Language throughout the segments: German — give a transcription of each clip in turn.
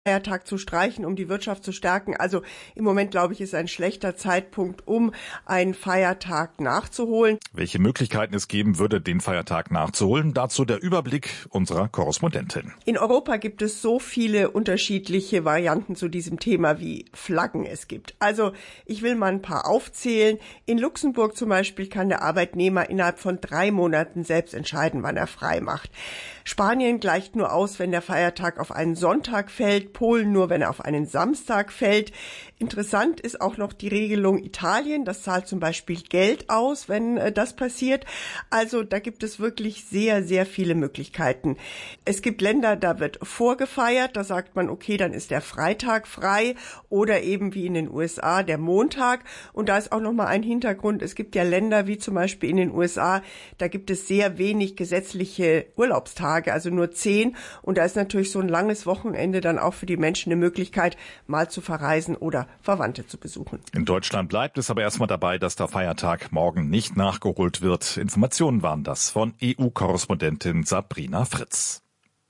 Feiertag zu streichen, um die Wirtschaft zu stärken. Also im Moment, glaube ich, ist ein schlechter Zeitpunkt, um einen Feiertag nachzuholen. Welche Möglichkeiten es geben würde, den Feiertag nachzuholen, dazu der Überblick unserer Korrespondentin. In Europa gibt es so viele unterschiedliche Varianten zu diesem Thema, wie Flaggen es gibt. Also ich will mal ein paar aufzählen. In Luxemburg zum Beispiel kann der Arbeitnehmer innerhalb von 3 Monaten selbst entscheiden, wann er frei macht. Spanien gleicht nur aus, wenn der Feiertag auf einen Sonntag fällt, Polen nur, wenn er auf einen Samstag fällt. Interessant ist auch noch die Regelung Italien. Das zahlt zum Beispiel Geld aus, wenn das passiert. Also da gibt es wirklich sehr, sehr viele Möglichkeiten. Es gibt Länder, da wird vorgefeiert. Da sagt man, okay, dann ist der Freitag frei oder eben wie in den USA der Montag. Und da ist auch noch mal ein Hintergrund. Es gibt ja Länder wie zum Beispiel in den USA, da gibt es sehr wenig gesetzliche Urlaubstage, also nur 10. Und da ist natürlich so ein langes Wochenende dann auch für die Menschen eine Möglichkeit, mal zu verreisen oder Verwandte zu besuchen. In Deutschland bleibt es aber erstmal dabei, dass der Feiertag morgen nicht nachgeholt wird. Informationen waren das von EU-Korrespondentin Sabrina Fritz.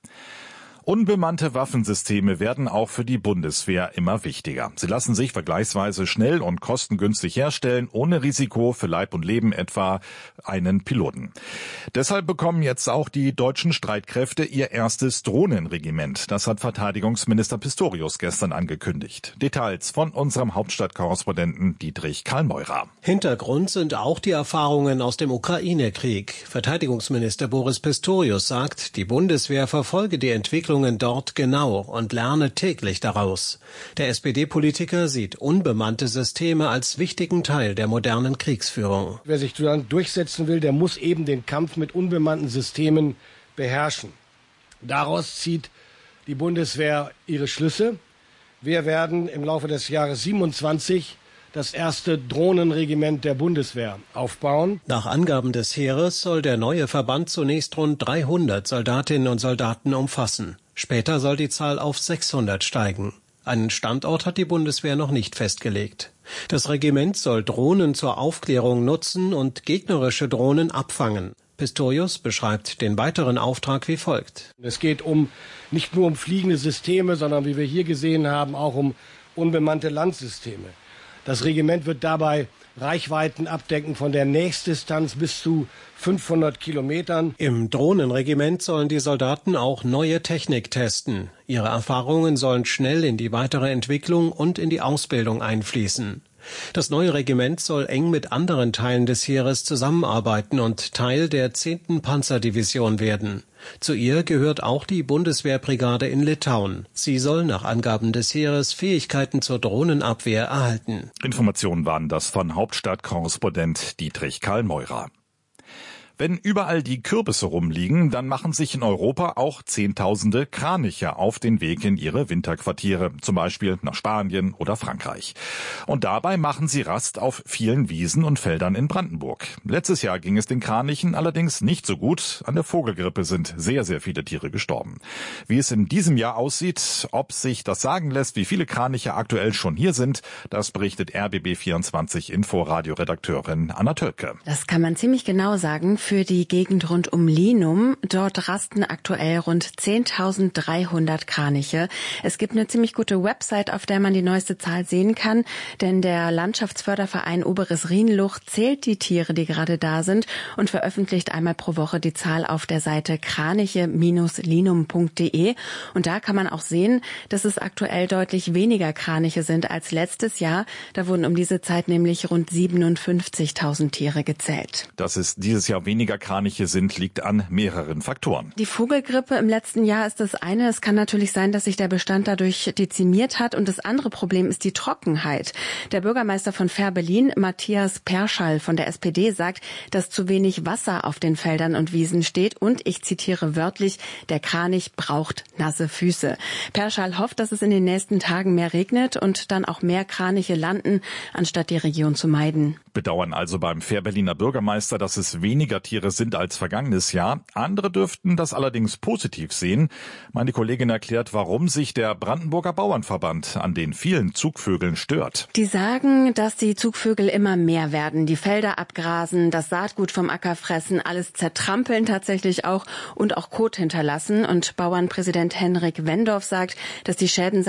Unbemannte Waffensysteme werden auch für die Bundeswehr immer wichtiger. Sie lassen sich vergleichsweise schnell und kostengünstig herstellen, ohne Risiko für Leib und Leben, etwa einen Piloten. Deshalb bekommen jetzt auch die deutschen Streitkräfte ihr erstes Drohnenregiment. Das hat Verteidigungsminister Pistorius gestern angekündigt. Details von unserem Hauptstadtkorrespondenten Dietrich Karl-Meurer. Hintergrund sind auch die Erfahrungen aus dem Ukraine-Krieg. Verteidigungsminister Boris Pistorius sagt, die Bundeswehr verfolge die Entwicklung dort genau und lerne täglich daraus. Der SPD-Politiker sieht unbemannte Systeme als wichtigen Teil der modernen Kriegsführung. Wer sich dann durchsetzen will, der muss eben den Kampf mit unbemannten Systemen beherrschen. Daraus zieht die Bundeswehr ihre Schlüsse. Wir werden im Laufe des Jahres 27 das erste Drohnenregiment der Bundeswehr aufbauen. Nach Angaben des Heeres soll der neue Verband zunächst rund 300 Soldatinnen und Soldaten umfassen. Später soll die Zahl auf 600 steigen. Einen Standort hat die Bundeswehr noch nicht festgelegt. Das Regiment soll Drohnen zur Aufklärung nutzen und gegnerische Drohnen abfangen. Pistorius beschreibt den weiteren Auftrag wie folgt. Es geht nicht nur um fliegende Systeme, sondern wie wir hier gesehen haben, auch um unbemannte Landsysteme. Das Regiment wird dabei Reichweiten abdecken von der Nächstdistanz bis zu 500 Kilometern. Im Drohnenregiment sollen die Soldaten auch neue Technik testen. Ihre Erfahrungen sollen schnell in die weitere Entwicklung und in die Ausbildung einfließen. Das neue Regiment soll eng mit anderen Teilen des Heeres zusammenarbeiten und Teil der 10. Panzerdivision werden. Zu ihr gehört auch die Bundeswehrbrigade in Litauen. Sie soll nach Angaben des Heeres Fähigkeiten zur Drohnenabwehr erhalten. Informationen waren das von Hauptstadtkorrespondent Dietrich Karl-Meurer. Wenn überall die Kürbisse rumliegen, dann machen sich in Europa auch Zehntausende Kraniche auf den Weg in ihre Winterquartiere, zum Beispiel nach Spanien oder Frankreich. Und dabei machen sie Rast auf vielen Wiesen und Feldern in Brandenburg. Letztes Jahr ging es den Kranichen allerdings nicht so gut. An der Vogelgrippe sind sehr, sehr viele Tiere gestorben. Wie es in diesem Jahr aussieht, ob sich das sagen lässt, wie viele Kraniche aktuell schon hier sind, das berichtet RBB24 Inforadio-Redakteurin Anna Tölke. Das kann man ziemlich genau sagen. Für die Gegend rund um Linum. Dort rasten aktuell rund 10.300 Kraniche. Es gibt eine ziemlich gute Website, auf der man die neueste Zahl sehen kann, denn der Landschaftsförderverein Oberes Rhienluch zählt die Tiere, die gerade da sind und veröffentlicht einmal pro Woche die Zahl auf der Seite kraniche-linum.de. Und da kann man auch sehen, dass es aktuell deutlich weniger Kraniche sind als letztes Jahr. Da wurden um diese Zeit nämlich rund 57.000 Tiere gezählt. Dass es dieses Jahr weniger Kraniche sind, liegt an mehreren Faktoren. Die Vogelgrippe im letzten Jahr ist das eine. Es kann natürlich sein, dass sich der Bestand dadurch dezimiert hat. Und das andere Problem ist die Trockenheit. Der Bürgermeister von Fehrbellin, Matthias Perschall von der SPD, sagt, dass zu wenig Wasser auf den Feldern und Wiesen steht. Und ich zitiere wörtlich, der Kranich braucht nasse Füße. Perschall hofft, dass es in den nächsten Tagen mehr regnet und dann auch mehr Kraniche landen, anstatt die Region zu meiden. Bedauern also beim Fährberliner Bürgermeister, dass es weniger Tiere sind als vergangenes Jahr. Andere dürften das allerdings positiv sehen. Meine Kollegin erklärt, warum sich der Brandenburger Bauernverband an den vielen Zugvögeln stört. Die sagen, dass die Zugvögel immer mehr werden, die Felder abgrasen, das Saatgut vom Acker fressen, alles zertrampeln tatsächlich auch und auch Kot hinterlassen. Und Bauernpräsident Henrik Wendorf sagt, dass die Schäden